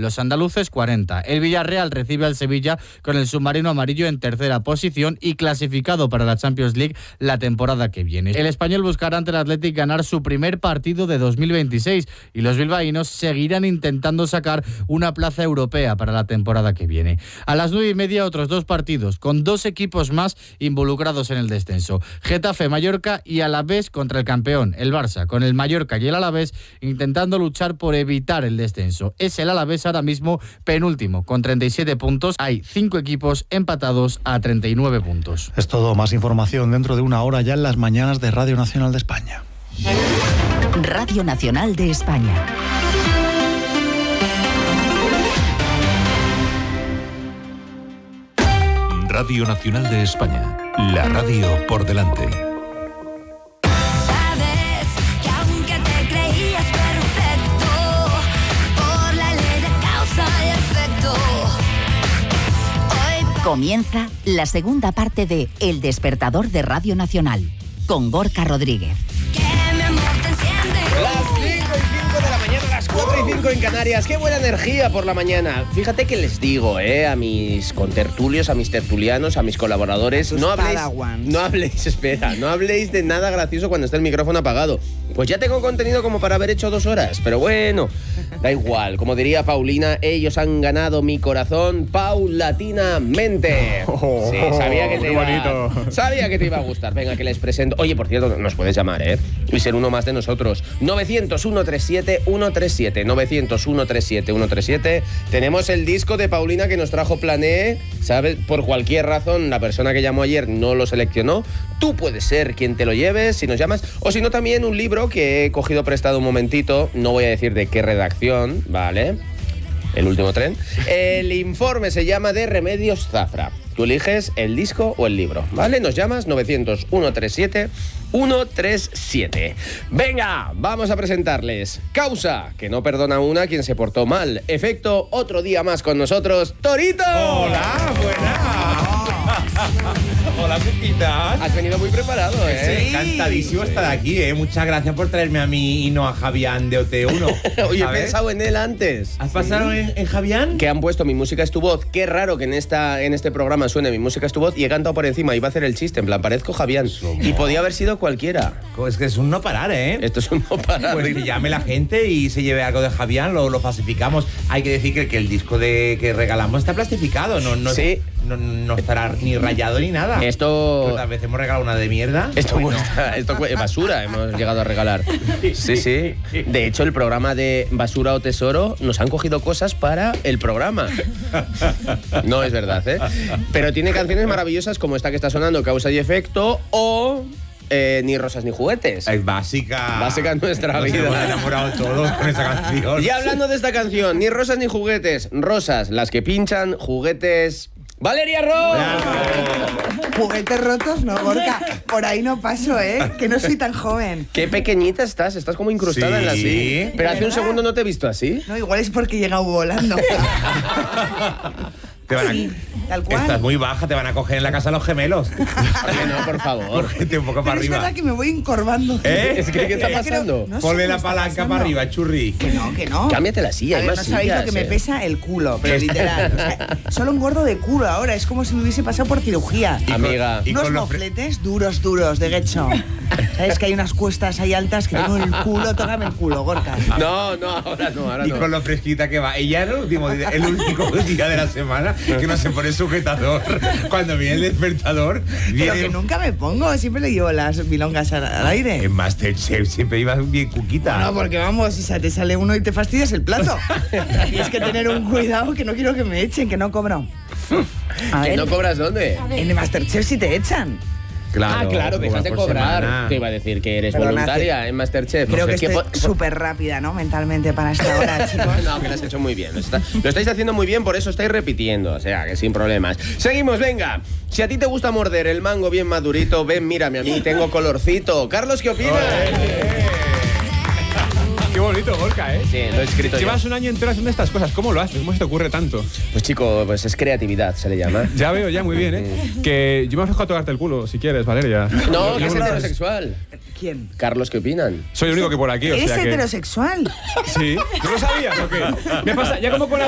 los andaluces 40. El Villarreal recibe al Sevilla con el submarino amarillo en tercera posición y clasificado para la Champions League la temporada que viene. El Español buscará ante el Athletic ganar su primer partido de 2026 y los bilbaínos seguirán intentando sacar una plaza europea para la temporada que viene. A las 9:30 otros dos partidos con dos equipos más involucrados en el descenso. Getafe, Mallorca y Alavés contra el campeón, el Barça, con el Mallorca y el Alavés intentando luchar por evitar el descenso. Es el Alavés ahora mismo penúltimo con 37 puntos. Hay 5 equipos empatados a 39 puntos. Es todo, más información dentro de una hora ya en las mañanas de Radio Nacional de España. Radio Nacional de España. Radio Nacional de España, la radio por delante. Sabes que aunque te creías perfecto, por la ley de causa y efecto, hoy Comienza la segunda parte de El Despertador de Radio Nacional, con Gorka Rodríguez. que mi amor te enciende. Las 5:05 de la mañana, las 4:05 en Canarias. ¡Qué buena energía por la mañana! Fíjate que les digo, a mis contertulios, a mis tertulianos, a mis colaboradores, no habléis de nada gracioso cuando está el micrófono apagado. Pues ya tengo contenido como para haber hecho 2 horas, pero bueno, da igual. Como diría Paulina, ellos han ganado mi corazón paulatinamente. Sí, sabía que te iba a gustar. Venga, que les presento. Oye, por cierto, nos puedes llamar, y ser uno más de nosotros. 900-137-137. 900-137-137. Tenemos el disco de Paulina que nos trajo Plané. ¿Sabes? Por cualquier razón, la persona que llamó ayer no lo seleccionó. Tú puedes ser quien te lo lleves si nos llamas. O si no, también un libro que he cogido prestado un momentito. No voy a decir de qué redacción, ¿vale? El último tren. El informe se llama de Remedios Zafra. Tú eliges el disco o el libro, ¿vale? Nos llamas 900-137-137. Venga, vamos a presentarles Causa, que no perdona una quien se portó mal. Efecto, otro día más con nosotros, Torito. Hola, buenas. Hola, Cuquitas. Has venido muy preparado, Sí, encantadísimo estar aquí, Muchas gracias por traerme a mí y no a Javián de OT1. Oye, he pensado en él antes. ¿Has pasado en Javián? Que han puesto Mi Música es tu voz. Qué raro que en este programa suene Mi Música es tu voz y he cantado por encima. Iba a hacer el chiste, en plan, parezco Javián. Y podía haber sido cualquiera. Es que es un no parar, Esto es un no parar. Pues que llame la gente y se lleve algo de Javián, lo falsificamos. Hay que decir que el disco que regalamos está plastificado, no estará ni rayado ni nada. Esto... Tal vez hemos regalado una de mierda. Esto es basura, hemos llegado a regalar. Sí. De hecho, el programa de Basura o Tesoro nos han cogido cosas para el programa. No es verdad, Pero tiene canciones maravillosas como esta que está sonando, Causa y Efecto, o... Ni rosas ni juguetes. Es básica. Básica en nuestra vida. Nos hemos enamorado todos con esa canción. Y hablando de esta canción, ni rosas ni juguetes. Rosas, las que pinchan, juguetes... ¡Valeria Ross! Juguetes rotos, no, Gorka. Por ahí no paso, que no soy tan joven. Qué pequeñita estás como incrustada en la silla. Pero hace un segundo no te he visto así. No, igual es porque he llegado volando. Sí, tal cual. Estás muy baja, te van a coger en la casa los gemelos. Oye, no, por favor. Cógete un poco Pero para arriba. es verdad que me voy encorvando. Es que, ¿qué está pasando? No sé Ponle qué la está palanca pasando. para arriba, churri. Que no. Cámbiate la silla, A hay ver, más no sabéis sillas, lo que me pesa el culo, pero literal. O sea, solo engordo de culo ahora, es como si me hubiese pasado por cirugía. Amiga. Unos mofletes duros de gecho. ¿Sabes que hay unas cuestas ahí altas que tengo el culo? Tócame el culo, Gorka. No, ahora no. Y con lo fresquita que va. Ella era el único día de la semana que no se pone sujetador. Cuando viene el despertador... Pero que nunca me pongo, siempre le llevo las milongas al aire. En Masterchef siempre ibas bien cuquita. No, porque vamos, si te sale uno y te fastidias el plato. Tienes que tener un cuidado que no quiero que me echen, que no cobro. ¿Que no cobras dónde? En el Masterchef sí te echan. Claro, dejas de cobrar. Te iba a decir que eres voluntaria en Masterchef. Creo que estoy súper rápida, ¿no? Mentalmente para esta hora, chicos. No, que lo has hecho muy bien. Lo estáis haciendo muy bien, por eso estáis repitiendo. O sea, que sin problemas. Seguimos, venga. Si a ti te gusta morder el mango bien madurito, ven, mírame a mí, tengo colorcito. Carlos, ¿qué opinas? Qué bonito, Gorka, Sí, lo he escrito yo. Llevas un año entero haciendo estas cosas. ¿Cómo lo haces? ¿Cómo se te ocurre tanto? Pues chico, pues es creatividad, se le llama. Ya veo, muy bien, Que yo me ofrezco a tocarte el culo, si quieres, Valeria. No, que es heterosexual. ¿Quién? Carlos, ¿qué opinan? Soy el único que por aquí, o sea ¿Eres que... heterosexual? Sí. ¿No lo sabías o qué? Me pasa, ya como con la